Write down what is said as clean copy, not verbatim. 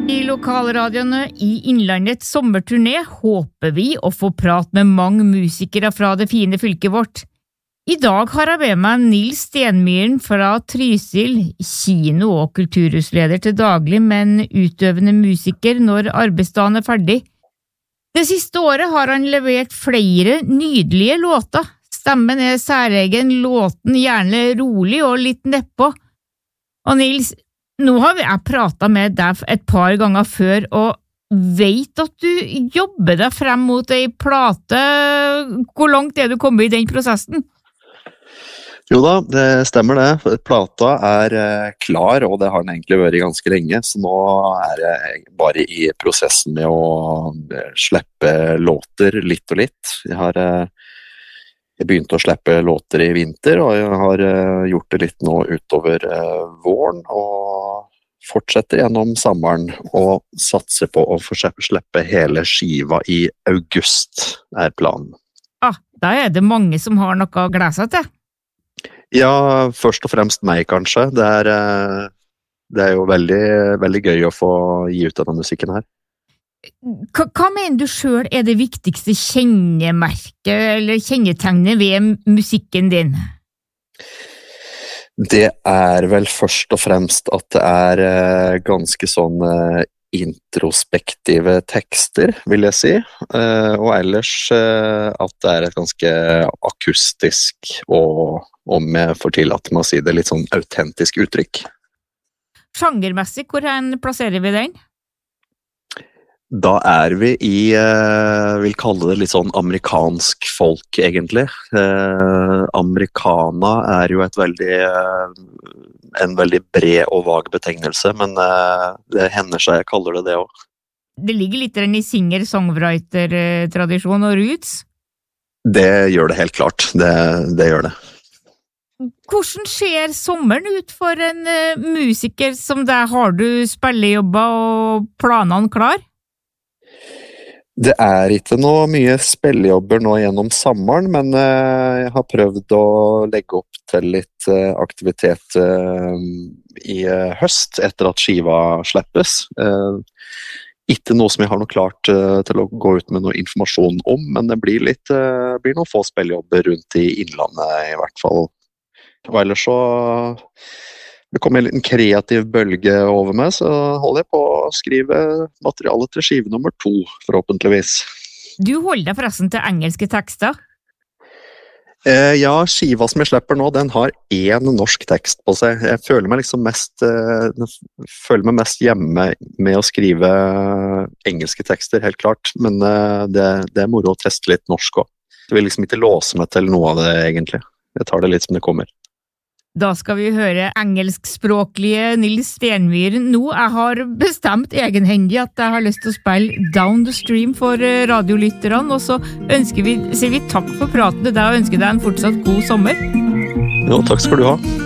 I lokalradioene i Innlandets sommerturné håper vi å få prat med mange musikere fra det fine fylket vårt. I dag har jeg med meg Nils Stenmyren fra Trysil, kino- og kulturhusleder til daglig, men utøvende musiker når arbeidsdagen ferdig. Det siste året har han levert flere nydelige låter. Stemmen særegen, låten gjerne rolig og litt nedpå. Og Nils, nå har jeg pratet med deg et par ganger før, og vet at du jobber deg frem mot ei plate. Hvor langt du kommet i den prosessen? Jo da, det stemmer det. Plata klar, og det har den egentlig vært ganske lenge, så nå jeg bare i prosessen med å slippe låter litt og litt. Jeg begynte å slippe låter i vinter, og jeg har gjort det litt nå utover våren, og fortsetter gjennom sommeren, og satser på å få slippe hele skiva i august, planen. Da det mange som har noe å glede seg til. Ja, først og fremst meg kanskje. Det jo veldig, veldig gøy å få gi ut denne musikken her. Hva mener du selv det viktigste kjennemerket eller kjennetegnet ved musikken din? Det vel først og fremst at det ganske sånn introspektive tekster, vil jeg si. Og ellers at det et ganske akustisk og, om jeg får tillate meg å si det, litt sånn autentisk uttrykk. Sjangermessig, hvor plasserer vi den? Da vi i, vil kalle det litt sånn amerikansk folk, egentlig. Americana jo en veldig bred og vag betegnelse, men det hender seg jeg kaller det også. Det ligger litt i singer-songwriter-tradisjon og roots? Det gjør det helt klart, det gjør det. Hvordan ser sommeren ut for en musiker som deg? Har du spillejobber og planene klar? Det ikke noe mye spillejobber nå gjennom sommeren, men jeg har prøvd å legge opp til litt aktivitet i høst etter at skiva slippes. Ikke noe som jeg har noe klart til å gå ut med noe informasjon om, men det blir noen få spillejobber rundt i Innlandet i hvert fall. Og ellers så det kommer en liten kreativ bølge over meg, så holder jeg på å skrive materiale til skive nummer 2, forhåpentligvis. Du holder deg forresten til engelske tekster? Ja, skiva som jeg slipper nå, den har 1 norsk tekst på seg. Jeg føler meg liksom mest hjemme med å skrive engelske tekster, helt klart. Men det moro å teste litt norsk også. Jeg vil liksom ikke låse meg til noe av det, egentlig. Jeg tar det litt som det kommer. Da skal vi høre engelskspråklige Nils Stenmyren. Nå jeg har bestemt egenhendig at jeg har lyst til å spille Down the Stream for radiolytterne, og så sier vi takk for praten til deg og ønsker deg en fortsatt god sommer. Jo, takk skal du ha.